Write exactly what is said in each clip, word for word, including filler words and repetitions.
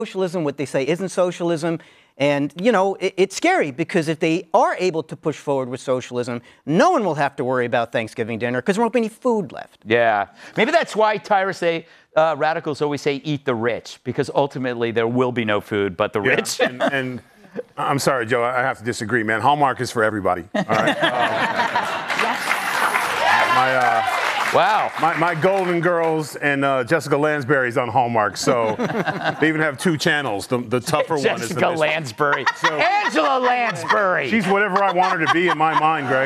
socialism, what they say isn't socialism. And, you know, it, it's scary because if they are able to push forward with socialism, no one will have to worry about Thanksgiving dinner because there won't be any food left. Yeah. Maybe that's why Tyra say, uh, radicals always say eat the rich, because ultimately there will be no food but the yeah, rich. and, and I'm sorry, Joe, I have to disagree, man. Hallmark is for everybody. All right. Uh, my, uh, wow. My, my Golden Girls and uh, Jessica Lansbury's on Hallmark, so they even have two channels. The, the tougher one is the Jessica Lansbury. So, Angela Lansbury. She's whatever I want her to be in my mind, Greg.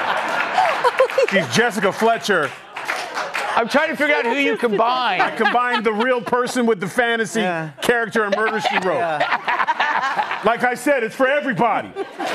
She's Jessica Fletcher. I'm trying to figure out who you combine. I combined the real person with the fantasy yeah. character in Murder, She Wrote. Yeah. Like I said, it's for everybody.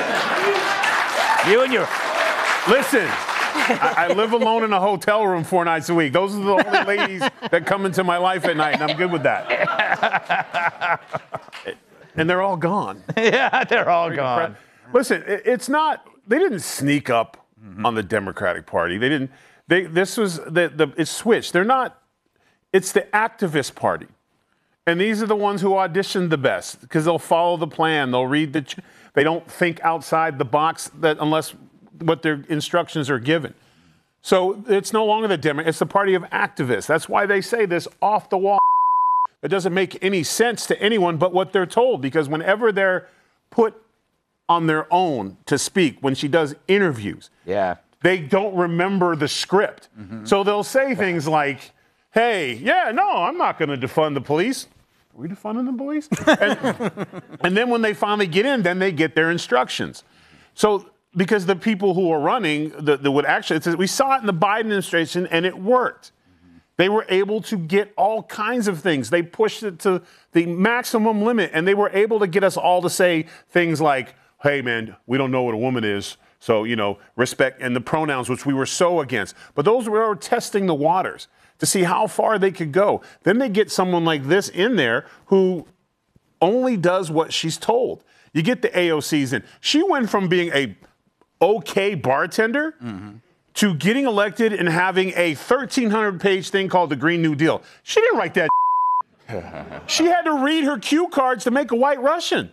You and your... Listen. I, I live alone in a hotel room four nights a week. Those are the only ladies that come into my life at night, and I'm good with that. And they're all gone. Yeah, they're all gone. Listen, it, it's not, they didn't sneak up mm-hmm. on the Democratic Party. They didn't, they, this was, the, the, it's switched. They're not, it's the activist party. And these are the ones who auditioned the best because they'll follow the plan. They'll read the, ch- they don't think outside the box that unless what their instructions are given. So it's no longer the Democrat, it's the party of activists. That's why they say this off the wall. It doesn't make any sense to anyone but what they're told, because whenever they're put on their own to speak, when she does interviews, yeah, they don't remember the script. Mm-hmm. So they'll say things like, hey, yeah, no, I'm not going to defund the police. Are we defunding the police? and, and then when they finally get in, then they get their instructions. So because the people who are running, the, the would actually, we saw it in the Biden administration, and it worked. Mm-hmm. They were able to get all kinds of things. They pushed it to the maximum limit, and they were able to get us all to say things like, hey, man, we don't know what a woman is, so, you know, respect, and the pronouns, which we were so against. But those were testing the waters to see how far they could go. Then they get someone like this in there who only does what she's told. You get the A O Cs in. She went from being a okay bartender mm-hmm. to getting elected and having a thirteen hundred page thing called the Green New Deal. She didn't write that. She had to read her cue cards to make a White Russian.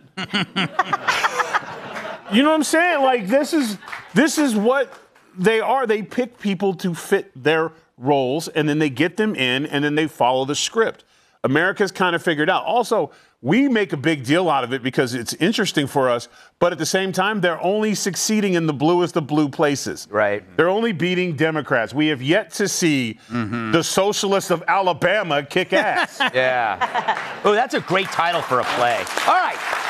You know what I'm saying? Like, this is this is what they are. They pick people to fit their roles, and then they get them in, and then they follow the script. America's kind of figured out. Also, we make a big deal out of it because it's interesting for us, but at the same time, they're only succeeding in the bluest of blue places. Right. They're only beating Democrats. We have yet to see mm-hmm. the socialists of Alabama kick ass. Yeah. Oh, that's a great title for a play. All right.